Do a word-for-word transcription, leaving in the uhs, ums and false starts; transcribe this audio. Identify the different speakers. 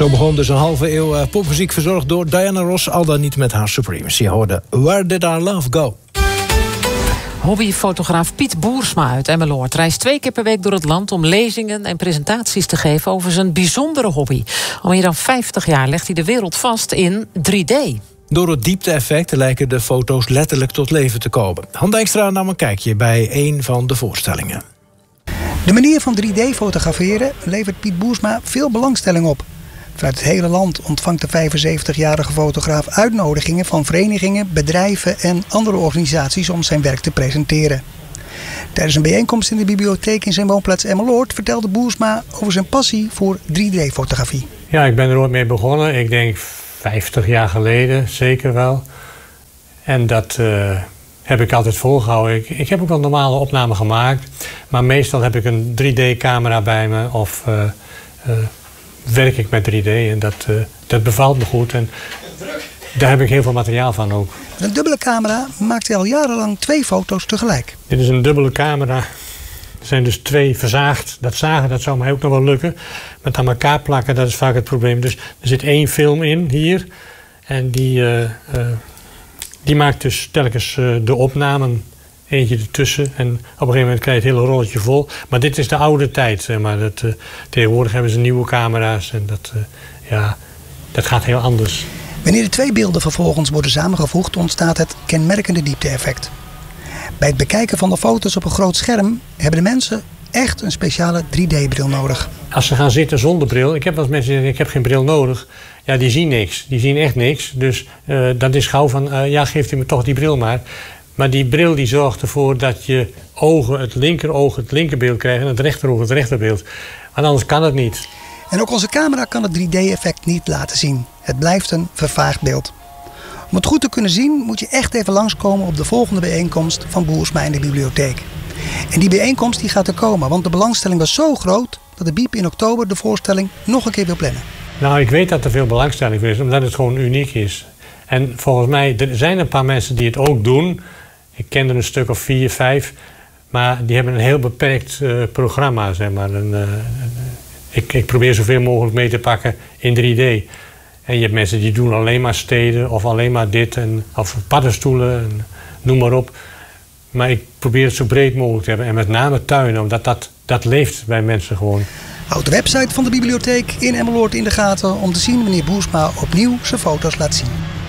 Speaker 1: Zo begon dus een halve eeuw uh, popmuziek verzorgd door Diana Ross, al dan niet met haar Supremacy. Je hoorde Where Did Our Love Go?
Speaker 2: Hobbyfotograaf Piet Boersma uit Emmeloord reist twee keer per week door het land om lezingen en presentaties te geven over zijn bijzondere hobby. Al meer dan vijftig jaar legt hij de wereld vast in drie D.
Speaker 1: Door het diepte-effect lijken de foto's letterlijk tot leven te komen. Han Dijkstra nam een kijkje bij een van de voorstellingen.
Speaker 3: De manier van drie D fotograferen levert Piet Boersma veel belangstelling op. Vanuit het hele land ontvangt de vijfenzeventigjarige fotograaf uitnodigingen van verenigingen, bedrijven en andere organisaties om zijn werk te presenteren. Tijdens een bijeenkomst in de bibliotheek in zijn woonplaats Emmeloord vertelde Boersma over zijn passie voor drie D fotografie.
Speaker 4: Ja, ik ben er ooit mee begonnen. Ik denk vijftig jaar geleden, zeker wel. En dat uh, heb ik altijd volgehouden. Ik, ik heb ook wel normale opnamen gemaakt. Maar meestal heb ik een drie D camera bij me of uh, uh, werk ik met drie D. En dat, uh, dat bevalt me goed. En daar heb ik heel veel materiaal van ook.
Speaker 3: Met een dubbele camera maakt hij al jarenlang twee foto's tegelijk.
Speaker 4: Dit is een dubbele camera. Er zijn dus twee verzaagd. Dat zagen, dat zou mij ook nog wel lukken. Met aan elkaar plakken, dat is vaak het probleem. Dus er zit één film in, hier. En die, uh, uh, die maakt dus telkens uh, de opnamen. Eentje ertussen. En op een gegeven moment krijg je het hele rolletje vol. Maar dit is de oude tijd, zeg maar. Dat, uh, tegenwoordig hebben ze nieuwe camera's. En dat, uh, ja, dat gaat heel anders.
Speaker 3: Wanneer de twee beelden vervolgens worden samengevoegd, ontstaat het kenmerkende diepte-effect. Bij het bekijken van de foto's op een groot scherm hebben de mensen echt een speciale drie D-bril nodig.
Speaker 4: Als ze gaan zitten zonder bril, ik heb wel eens mensen die zeggen ik heb geen bril nodig. Ja, die zien niks. Die zien echt niks. Dus uh, dat is gauw van, uh, ja, geeft u me toch die bril maar. Maar die bril die zorgt ervoor dat je ogen, het linkeroog het linkerbeeld krijgen en het rechteroog het rechterbeeld. Want anders kan het niet.
Speaker 3: En ook onze camera kan het drie D-effect niet laten zien. Het blijft een vervaagd beeld. Om het goed te kunnen zien moet je echt even langskomen op de volgende bijeenkomst van Boersma in de bibliotheek. En die bijeenkomst die gaat er komen, want de belangstelling was zo groot dat de Biep in oktober de voorstelling nog een keer wil plannen.
Speaker 4: Nou, ik weet dat er veel belangstelling voor is, omdat het gewoon uniek is. En volgens mij, er zijn een paar mensen die het ook doen. Ik ken er een stuk of vier, vijf. Maar die hebben een heel beperkt uh, programma, zeg maar. Een, uh, ik, ik probeer zoveel mogelijk mee te pakken in drie D. En je hebt mensen die doen alleen maar steden of alleen maar dit. En, of paddenstoelen, en noem maar op. Maar ik probeer het zo breed mogelijk te hebben. En met name tuinen, omdat dat, dat leeft bij mensen gewoon.
Speaker 3: Houd de website van de bibliotheek in Emmeloord in de gaten om te zien wanneer Boersma opnieuw zijn foto's laat zien.